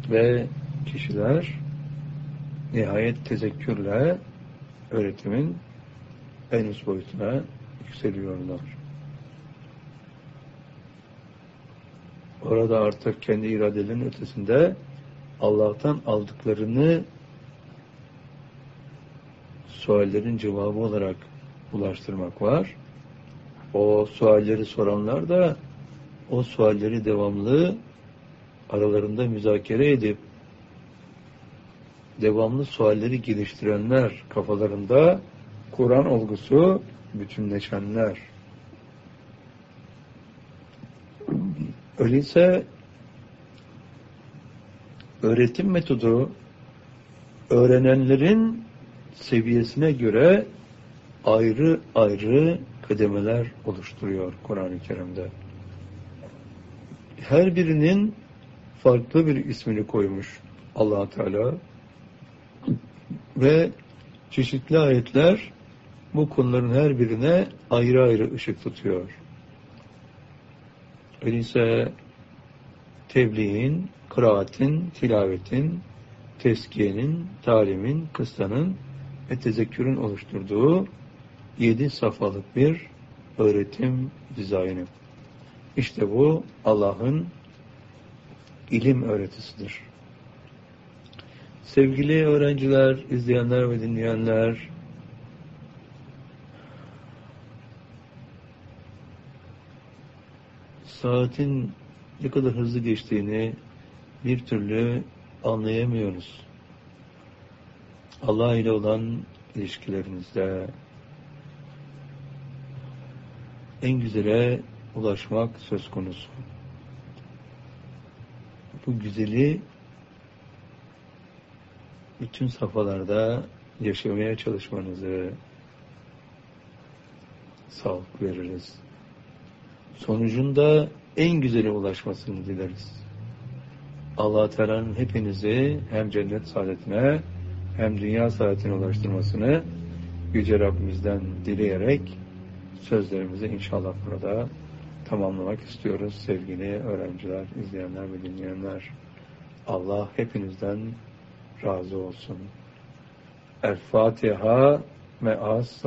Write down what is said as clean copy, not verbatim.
Ve kişiler nihayet tezekkürle öğretimin en üst boyutuna yükseliyorlar. Orada artık kendi iradelerinin ötesinde Allah'tan aldıklarını suallerin cevabı olarak ulaştırmak var. O sualleri soranlar da o sualleri devamlı aralarında müzakere edip devamlı sualleri geliştirenler, kafalarında Kur'an olgusu bütünleşenler. Öyleyse öğretim metodu öğrenenlerin seviyesine göre ayrı ayrı kademeler oluşturuyor Kur'an-ı Kerim'de. Her birinin farklı bir ismini koymuş Allah Teala ve çeşitli ayetler bu konuların her birine ayrı ayrı ışık tutuyor. Öyleyse tebliğin, kıraatin, tilavetin, teskiyenin, talimin, kıssanın ve tezekkürün oluşturduğu 7 safhalık bir öğretim dizaynı. İşte bu Allah'ın ilim öğretisidir. Sevgili öğrenciler, izleyenler ve dinleyenler, saatin ne kadar hızlı geçtiğini bir türlü anlayamıyoruz. Allah ile olan ilişkilerinizde en güzele ulaşmak söz konusu. Bu güzeli bütün safhalarda yaşamaya çalışmanızı sağlık veririz. Sonucunda en güzele ulaşmasını dileriz. Allah Teala'nın hepinizi hem cennet saadetine hem dünya saadetine ulaştırmasını Yüce Rabbimizden dileyerek sözlerimizi inşallah burada tamamlamak istiyoruz sevgili öğrenciler, izleyenler ve dinleyenler. Allah hepinizden razı olsun. El Fatiha me'as